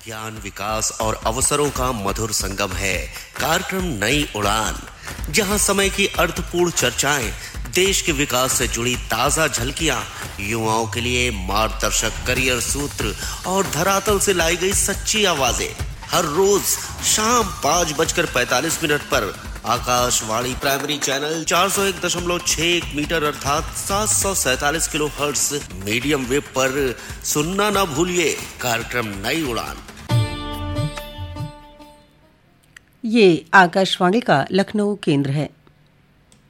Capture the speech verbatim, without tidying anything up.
ज्ञान, विकास और अवसरों का मधुर संगम है कार्यक्रम नई उड़ान, जहां समय की अर्थपूर्ण चर्चाएं, देश के विकास से जुड़ी ताजा झलकियां, युवाओं के लिए मार्गदर्शक करियर सूत्र और धरातल से लाई गई सच्ची आवाजें हर रोज शाम पाँच बजकर पैंतालीस मिनट पर आकाशवाणी प्राइमरी चैनल चार सौ एक दशमलव छह मीटर अर्थात सात सौ सैतालीस किलो हर्ट्ज मीडियम वेव पर सुनना ना भूलिए कार्यक्रम नई उड़ान। ये आकाशवाणी का लखनऊ केंद्र है।